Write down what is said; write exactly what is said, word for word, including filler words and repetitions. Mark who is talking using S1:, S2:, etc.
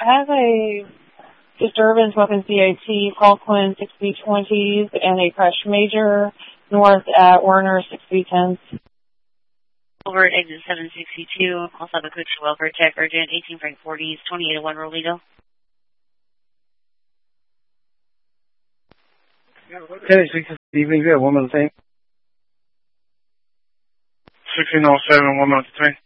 S1: I have a disturbance, weapons D I T, Falkland six B twenties, and a crash major north at Werner six B tens.
S2: Over at exit seven sixty-two. Also have a quick welfare check, urgent, eighteen Frank forties, twenty-eight oh one Rolito.
S3: Okay, six evening, good. One more thing. sixteen oh seven, one more thing.